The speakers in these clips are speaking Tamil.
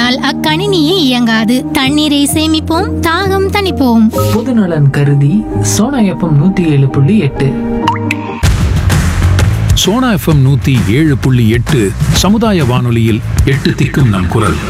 இருந்தால் அக்கணினியே இயங்காது. தண்ணீரை சேமிப்போம், தாகம் தணிப்போம். பொதுநலன் கருதி சோனா எஃப்எம் 107.8. சோனா எஃப்எம் 107.8 சமுதாய வானொலியில் 8 திக்கும் நம் குரல்.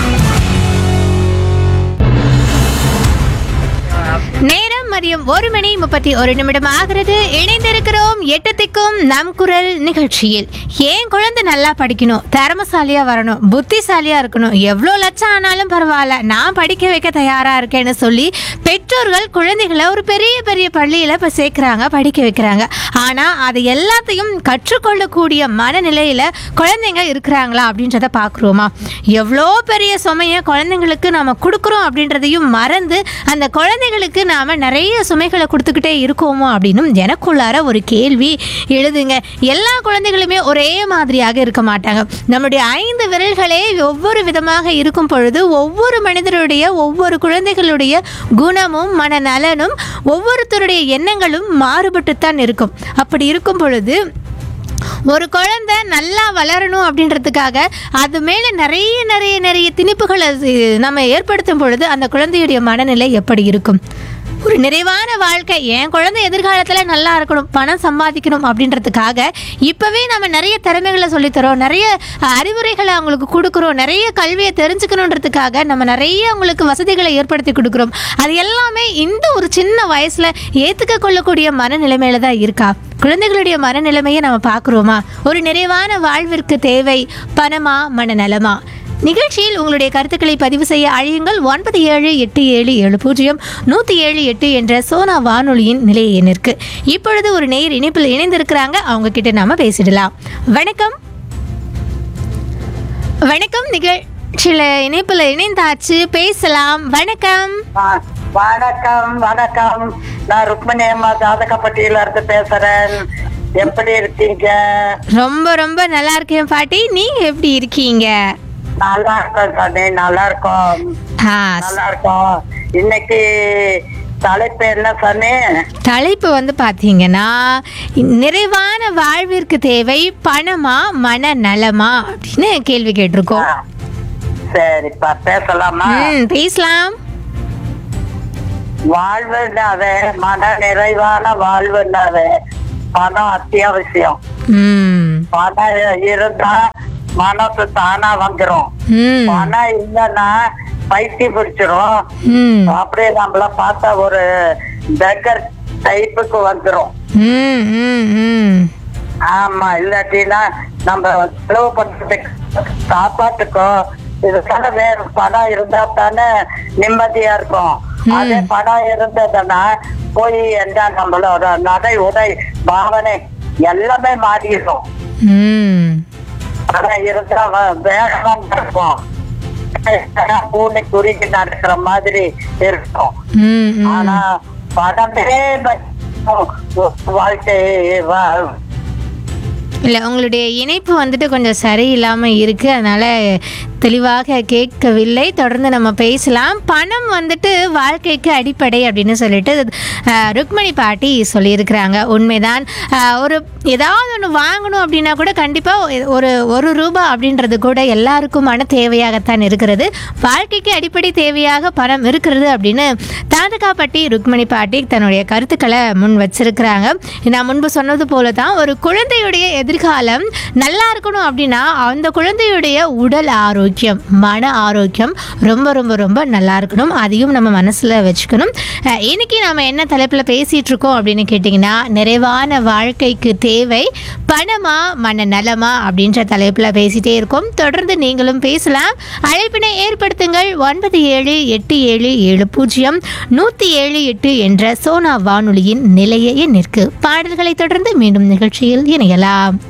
நேரம் மதியம் 1:31 ஆகிறது. இணைந்திருக்கிறோம் 8 திக்கும் நம் குரல் நிகழ்ச்சியில். ஏன் குழந்தை நல்லா படிக்கணும், திறமசாலியா வரணும், புத்திசாலியா இருக்கணும், எவ்வளோ லட்சம் ஆனாலும் பரவாயில்ல, நான் படிக்க வைக்க தயாரா இருக்கேன்னு சொல்லி பெற்றோர்கள் குழந்தைகளை ஒரு பெரிய பெரிய பள்ளியில இப்ப சேர்க்கிறாங்க, படிக்க வைக்கிறாங்க. ஆனா அது எல்லாத்தையும் கற்றுக்கொள்ளக்கூடிய மனநிலையில குழந்தைங்க இருக்கிறாங்களா அப்படின்றத பாக்குறோமா? எவ்வளோ பெரிய சுமையை குழந்தைங்களுக்கு நாம கொடுக்குறோம் அப்படின்றதையும் மறந்து அந்த குழந்தைகளுக்கு நாம நிறைய சுமைகளை கொடுத்துக்கிட்டே இருக்கோமோ அப்படின்னு எனக்குள்ளார ஒரு கேள்வி எழுதுங்க. எல்லா குழந்தைகளுமே ஒரே மாதிரியாக இருக்க மாட்டாங்க. நம்முடைய 5 விரல்களே ஒவ்வொரு விதமாக இருக்கும் பொழுது ஒவ்வொரு மனிதருடைய ஒவ்வொரு குழந்தைகளுடைய குணமும் மனநலனும் ஒவ்வொருத்தருடைய எண்ணங்களும் மாறுபட்டுத்தான் இருக்கும். அப்படி இருக்கும் பொழுது ஒரு குழந்தை நல்லா வளரணும் அப்படின்றதுக்காக அது மேலே நிறைய நிறைய நிறைய திணிப்புகளை நம்ம ஏற்படுத்தும் பொழுது அந்த குழந்தையுடைய மனநிலை எப்படி இருக்கும்? ஒரு நிறைவான வாழ்க்கை, என் குழந்தை எதிர்காலத்தில் நல்லா இருக்கணும், பணம் சம்பாதிக்கணும் அப்படின்றதுக்காக இப்போவே நம்ம நிறைய திறமைகளை சொல்லித்தரோம், நிறைய அறிவுரைகளை அவங்களுக்கு கொடுக்குறோம், நிறைய கல்வியை தெரிஞ்சுக்கணுன்றதுக்காக நம்ம நிறைய அவங்களுக்கு வசதிகளை ஏற்படுத்தி கொடுக்குறோம். அது எல்லாமே இந்த ஒரு சின்ன வயசில் ஏற்றுக்க கொள்ளக்கூடிய மனநிலைமையில தான் இருக்கா? குழந்தைகளுடைய மனநிலைமையை நம்ம பார்க்குறோமா? ஒரு நிறைவான வாழ்விற்கு தேவை பணமா மனநலமா? நிகழ்ச்சியில் உங்களுடைய கருத்துக்களை பதிவு செய்ய அழையுங்கள். 9787700178 என்ற சோனா வானொலியின் நிலைய எண்ணிற்கு. இப்பொழுது ஒரு நேயர் இணைப்பில் இணைந்திருக்கிறாங்க, அவங்க கிட்ட நாம பேசிடலாம். வணக்கம். வணக்கம், நிகழ்ச்சியில இணைப்பில் இணைந்தாச்சு, பேசலாம். வணக்கம். வணக்கம் வணக்கம். நான் ருக்மணி அம்மா ஜாதகப்பட்டியில இருந்து பேசுறேன். எப்படி இருக்கீங்க? ரொம்ப ரொம்ப நல்லா இருக்கேன் பாட்டி, நீங்க எப்படி இருக்கீங்க? நல்லா இருக்கோம் சாமி, நல்லா இருக்கோம், நல்லா இருக்கோம். இன்னைக்கு தலைப்பு என்ன சாமி? தலைப்பு வந்து பாத்தீங்கன்னா நிறைவான வாழ்விற்கு தேவை பணமா மனநலமா அப்படின்னு கேள்வி கேட்டிருக்கோம். சரிப்பா, பேசலாமா? பேசலாம். வாழ்வுனாவே மன நிறைவான வாழ்வுனாவே பணம் அத்தியாவசியம். பணம் இருந்தா மனசு தானா வந்துரும். பணம் இல்லைன்னா பைத்தி பிடிச்சிரும். அப்படியே நம்மள பார்த்தா ஒரு பெக்கர் டைப்புக்கு வந்துரும். ஆமா, இல்லாட்டினா நம்ம செலவு பண்றதுக்கு சாப்பாட்டுக்கோ இதுக்கான வேற பணம் இருந்தா தானே நிம்மதியா இருக்கும். அதே பணம் இருந்ததுன்னா போய் என்ன நம்மளோட நடை உடை பாவனை எல்லாமே மாறிடும். பணம் இருந்தா வேகமா நடக்கும், பூனை குறுகி நடக்கிற மாதிரி இருக்கும். ஆனா பணமே வாழ்க்கையே இல்லை, உங்களுடைய இணைப்பு வந்துட்டு கொஞ்சம் சரியில்லாமல் இருக்குது, அதனால் தெளிவாக கேட்கவில்லை. தொடர்ந்து நம்ம பேசலாம். பணம் வந்துட்டு வாழ்க்கைக்கு அடிப்படை அப்படின்னு சொல்லிட்டு ருக்மணி பாட்டி சொல்லியிருக்கிறாங்க. உண்மைதான். ஒரு ஏதாவது ஒன்று வாங்கணும் அப்படின்னா கூட கண்டிப்பாக ஒரு ரூபாய் அப்படின்றது கூட எல்லாருக்குமான தேவையாகத்தான் இருக்கிறது. வாழ்க்கைக்கு அடிப்படை தேவையாக பணம் இருக்கிறது அப்படின்னு தாதகாப்பட்டி ருக்மணி பாட்டி தன்னுடைய கருத்துக்களை முன் வச்சிருக்கிறாங்க. நான் முன்பு சொன்னது போல தான் ஒரு குழந்தையுடைய எதிர்காலம் நல்லா இருக்கணும் அப்படின்னா அந்த குழந்தையுடைய உடல் ஆரோக்கியம் மன ஆரோக்கியம் ரொம்ப ரொம்ப ரொம்ப நல்லா இருக்கணும். அதையும் நம்ம மனசில் வச்சுக்கணும். இன்னைக்கு நம்ம என்ன தலைப்பில் பேசிகிட்டு இருக்கோம் அப்படின்னு கேட்டிங்கன்னா நிறைவான வாழ்க்கைக்கு தேவை பணமா மனநலமா அப்படின்ற தலைப்பில் பேசிகிட்டே இருக்கோம். தொடர்ந்து நீங்களும் பேசலாம். அழைப்பினை ஏற்படுத்துங்கள். 9787700178 என்ற சோனா வானொலியின் நிலைய எண்ணிற்கு. பாடல்களை தொடர்ந்து மீண்டும் நிகழ்ச்சியில் இணையலாம்.